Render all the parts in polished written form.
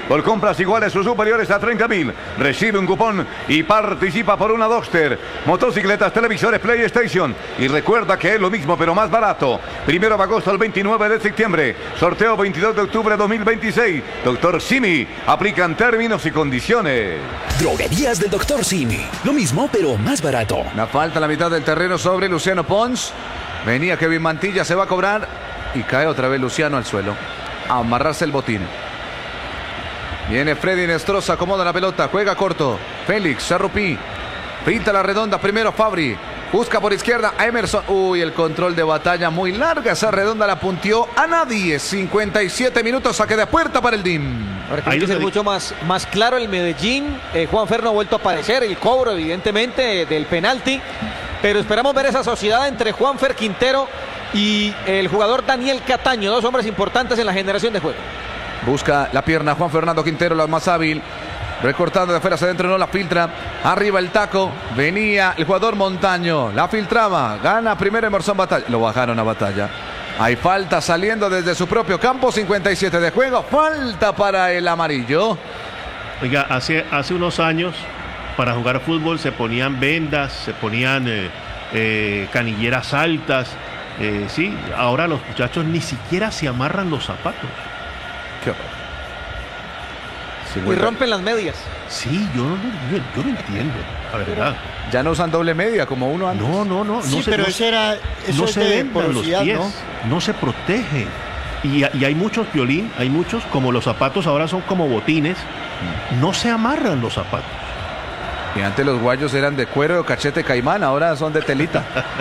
Por compras iguales o superiores a 30.000, recibe un cupón y participa por una Duster, motocicletas, televisores, PlayStation. Y recuerda que es lo mismo pero más barato. 1 de agosto al 29 de septiembre. Sorteo 22 de octubre de 2026. Doctor Simi. Aplican términos y condiciones. Droguerías del Doctor Simi. Lo mismo pero más barato. La falta a la mitad del terreno sobre Luciano Pons. Venía Kevin Mantilla, se va a cobrar. Y cae otra vez Luciano al suelo. A amarrarse el botín. Viene Freddy Nestroza, acomoda la pelota, juega corto. Félix, Charrupí. Pinta la redonda, primero Fabri. Busca por izquierda a Emerson. Uy, el control de batalla muy larga. Esa redonda la punteó a nadie. 57 minutos, saque de puerta para el DIM. Ahora tiene que ser mucho más claro el Medellín. Juanfer no ha vuelto a aparecer. El cobro, evidentemente, del penalti. Pero esperamos ver esa sociedad entre Juanfer Quintero y el jugador Daniel Cataño. Dos hombres importantes en la generación de juego. Busca la pierna Juan Fernando Quintero, la más hábil. Recortando de afuera hacia adentro, no la filtra. Arriba el taco. Venía el jugador Montaño. La filtraba. Gana primero Emerson Batalla. Lo bajaron a Batalla. Hay falta saliendo desde su propio campo. 57 de juego. Falta para el amarillo. Oiga, hace unos años para jugar fútbol se ponían vendas, se ponían canilleras altas. Sí, ahora los muchachos ni siquiera se amarran los zapatos. Qué horror. Y rompen las medias. Sí, yo no entiendo, la verdad. Ya no usan doble media como uno antes. No. Sí, pero no se vendan los pies, no se protege. Y hay muchos, Piolín, hay muchos, como los zapatos ahora son como botines, no se amarran los zapatos. Y antes los guayos eran de cuero o cachete caimán, ahora son de telita.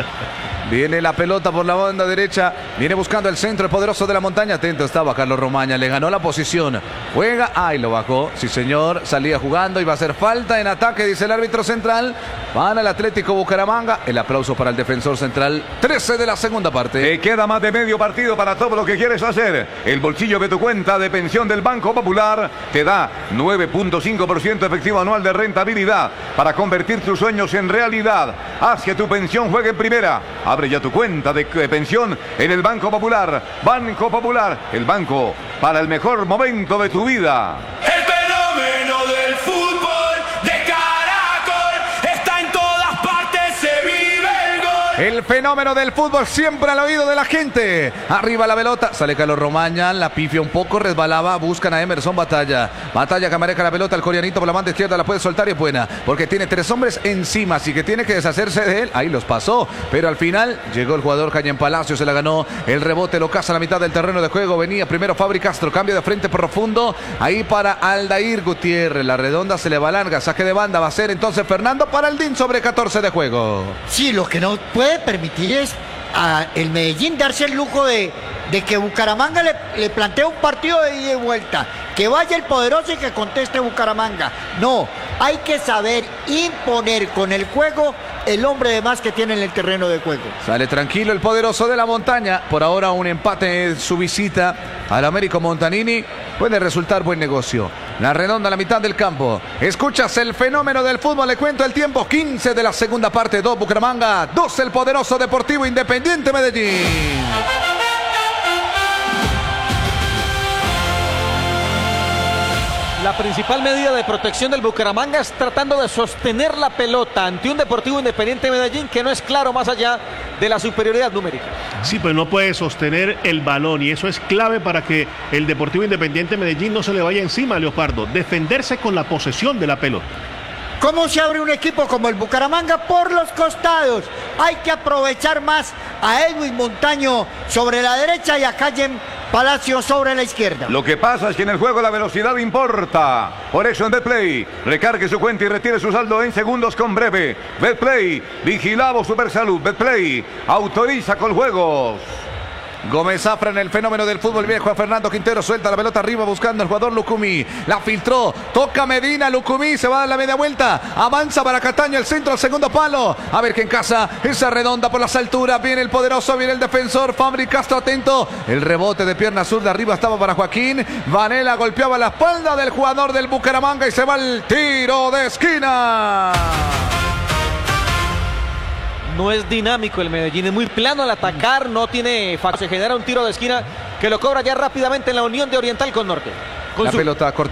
Viene la pelota por la banda derecha. Viene buscando el centro, el poderoso de la montaña. Atento estaba Carlos Romaña. Le ganó la posición. Juega. Ay, lo bajó. Sí, señor. Salía jugando. Iba a hacer falta en ataque, dice el árbitro central. Van al Atlético Bucaramanga. El aplauso para el defensor central. 13 de la segunda parte. Te queda más de medio partido para todo lo que quieres hacer. El bolsillo de tu cuenta de pensión del Banco Popular te da 9.5% efectivo anual de rentabilidad para convertir tus sueños en realidad. Haz que tu pensión juegue en primera. Abre ya tu cuenta de pensión en el Banco Popular. Banco Popular, el banco para el mejor momento de tu vida. El fenómeno del fútbol de Caracol está en todas partes, se vive el gol. El fenómeno del fútbol siempre al oído de la gente. Arriba la pelota, sale Carlos Romaña, la pifia un poco, resbalaba, buscan a Emerson Batalla. Batalla que maneja la pelota, el coreanito por la banda izquierda, la puede soltar y es buena, porque tiene tres hombres encima, así que tiene que deshacerse de él. Ahí los pasó, pero al final llegó el jugador Cañen Palacio, se la ganó. El rebote lo caza a la mitad del terreno de juego. Venía primero Fabri Castro, cambio de frente profundo, ahí para Aldair Gutiérrez. La redonda se le va larga, saque de banda, va a ser entonces Fernando para el DIN sobre 14 de juego. Sí, lo que no puede permitir es a el Medellín darse el lujo de que Bucaramanga le plantea un partido de ida y vuelta, que vaya el poderoso y que conteste Bucaramanga. No, hay que saber imponer con el juego el hombre de más que tiene en el terreno de juego. Sale tranquilo el poderoso de la montaña. Por ahora un empate en su visita al Américo Montanini. Puede resultar buen negocio. La redonda a la mitad del campo. Escuchas el fenómeno del fútbol. Le cuento el tiempo. 15 de la segunda parte. 2 Bucaramanga. 2 el poderoso Deportivo Independiente Medellín. La principal medida de protección del Bucaramanga es tratando de sostener la pelota ante un Deportivo Independiente Medellín que no es claro más allá de la superioridad numérica. Sí, pero no puede sostener el balón y eso es clave para que el Deportivo Independiente Medellín no se le vaya encima a Leopardo. Defenderse con la posesión de la pelota. ¿Cómo se abre un equipo como el Bucaramanga? Por los costados. Hay que aprovechar más a Edwin Montaño sobre la derecha y a Cayen Palacio sobre la izquierda. Lo que pasa es que en el juego la velocidad importa. Por eso en Betplay, recargue su cuenta y retire su saldo en segundos con Breve. Betplay, vigilado Supersalud. Betplay, autoriza con juegos. Gómez Zafra en el fenómeno del fútbol viejo. A Fernando Quintero suelta la pelota arriba buscando al jugador Lucumí. La filtró, toca Medina, Lucumí se va a dar la media vuelta. Avanza para Cataño, el centro al segundo palo. A ver quién caza esa redonda por las alturas. Viene el poderoso, viene el defensor Fabri Castro atento. El rebote de pierna zurda arriba estaba para Joaquín. Vanela golpeaba la espalda del jugador del Bucaramanga y se va el tiro de esquina. No es dinámico el Medellín, es muy plano al atacar, no tiene facilidad. Se genera un tiro de esquina que lo cobra ya rápidamente en la unión de Oriental con Norte. La pelota corta.